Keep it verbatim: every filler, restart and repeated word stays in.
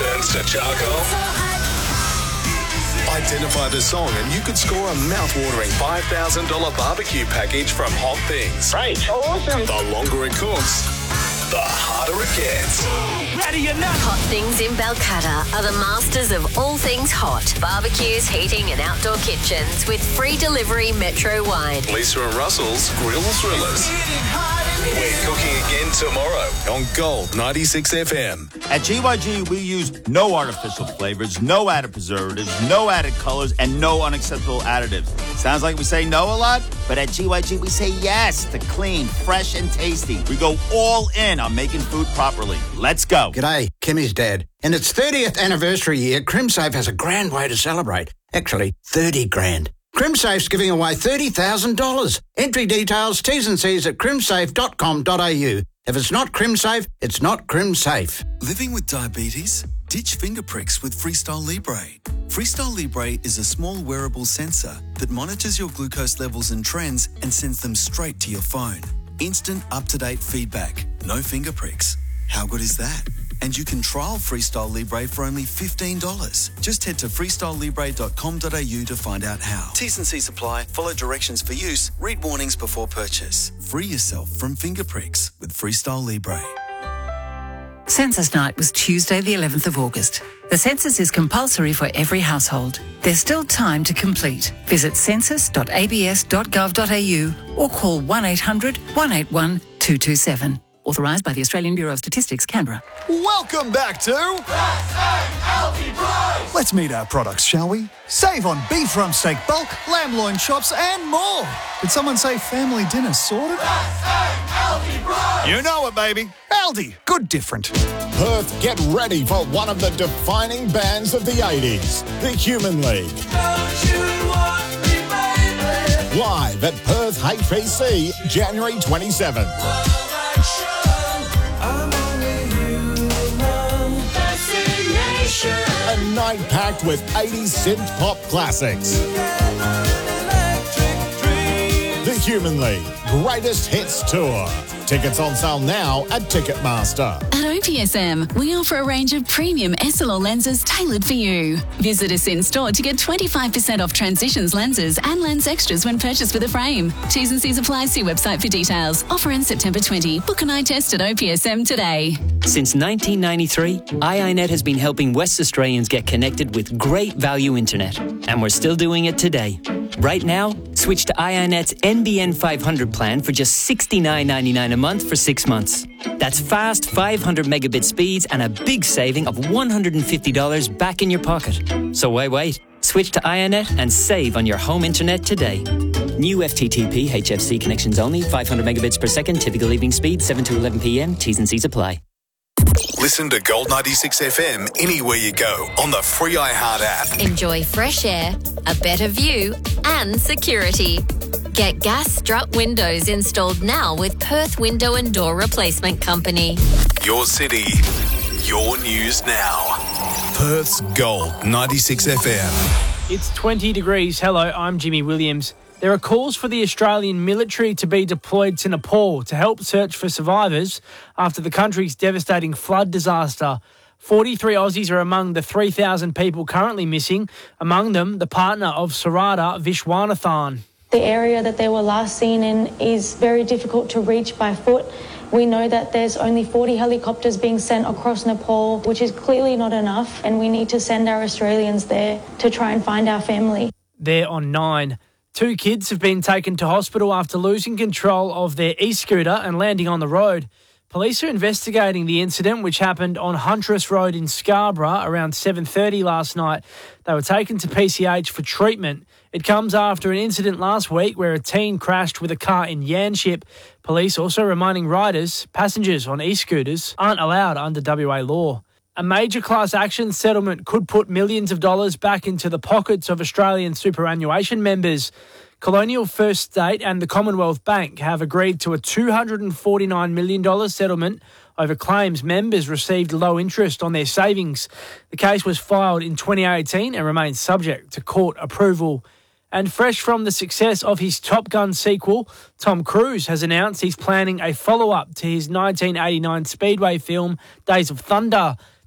turns to charcoal? Identify the song and you could score a mouth-watering five thousand dollars barbecue package from Hot Things. Right. Awesome. The longer it cooks, the harder it gets. Ready or not. Hot Things in Balcatta are the masters of all things hot. Barbecues, heating and outdoor kitchens with free delivery Metro-wide. Lisa and Russell's Grill Thrillers. We're cooking again tomorrow on Gold ninety-six F M. At G Y G, we use no artificial flavors, no added preservatives, no added colors, and no unacceptable additives. Sounds like we say no a lot, but at G Y G, we say yes to clean, fresh, and tasty. We go all in on making food properly. Let's go. G'day, Kimmy's dad. In its thirtieth anniversary year, CrimSafe has a grand way to celebrate. Actually, thirty grand. CrimSafe's giving away thirty thousand dollars. Entry details, T's and C's at crimsafe dot com dot a u. If it's not CrimSafe, it's not CrimSafe. Living with diabetes? Ditch finger pricks with Freestyle Libre. Freestyle Libre is a small wearable sensor that monitors your glucose levels and trends and sends them straight to your phone. Instant, up-to-date feedback. No finger pricks. How good is that? And you can trial Freestyle Libre for only fifteen dollars. Just head to freestyle libre dot com dot a u to find out how. T's and C's apply. Follow directions for use. Read warnings before purchase. Free yourself from finger pricks with Freestyle Libre. Census Night was Tuesday the eleventh of August. The census is compulsory for every household. There's still time to complete. Visit census dot a b s dot gov dot a u or call one eight hundred, one eight one, two two seven. Authorised by the Australian Bureau of Statistics, Canberra. Welcome back to... Let's meet our products, shall we? Save on beef rump steak bulk, lamb loin chops and more. Did someone say family dinner sorted? You know it, baby. Aldi. Good different. Perth, get ready for one of the defining bands of the eighties, the Human League. Don't you want me, baby? Live at Perth H P C, January twenty-seventh. A night packed with eighties synth pop classics. The Human League Greatest Hits Tour. Tickets on sale now at Ticketmaster. At O P S M, we offer a range of premium S L R lenses tailored for you. Visit us in store to get twenty-five percent off Transitions lenses and lens extras when purchased with a frame. T's and C's apply. See website for details. Offer ends September twentieth. Book an eye test at O P S M today. Since nineteen ninety-three, I I net has been helping West Australians get connected with great value internet. And we're still doing it today. Right now, switch to I I net's N B N five hundred plan for just sixty-nine ninety-nine a month for six months. That's fast five hundred megabit speeds and a big saving of one hundred fifty dollars back in your pocket. So why wait? Switch to I I net and save on your home internet today. New F T T P H F C connections only, five hundred megabits per second, typical evening speed, seven to eleven p m, T's and C's apply. Listen to Gold ninety-six F M anywhere you go on the free iHeart app. Enjoy fresh air, a better view and security. Get gas strut windows installed now with Perth Window and Door Replacement Company. Your city, your news now. Perth's Gold ninety-six F M. It's twenty degrees. Hello, I'm Jimmy Williams. There are calls for the Australian military to be deployed to Nepal to help search for survivors after the country's devastating flood disaster. forty-three Aussies are among the three thousand people currently missing, among them the partner of Sarada Vishwanathan. The area that they were last seen in is very difficult to reach by foot. We know that there's only forty helicopters being sent across Nepal, which is clearly not enough, and we need to send our Australians there to try and find our family. They're on nine. Two kids have been taken to hospital after losing control of their e-scooter and landing on the road. Police are investigating the incident, which happened on Huntress Road in Scarborough around seven thirty last night. They were taken to P C H for treatment. It comes after an incident last week where a teen crashed with a car in Yanship. Police also reminding riders, passengers on e-scooters aren't allowed under W A law. A major class action settlement could put millions of dollars back into the pockets of Australian superannuation members. Colonial First State and the Commonwealth Bank have agreed to a two hundred forty-nine million dollars settlement over claims members received low interest on their savings. The case was filed in twenty eighteen and remains subject to court approval. And fresh from the success of his Top Gun sequel, Tom Cruise has announced he's planning a follow-up to his nineteen eighty-nine Speedway film Days of Thunder.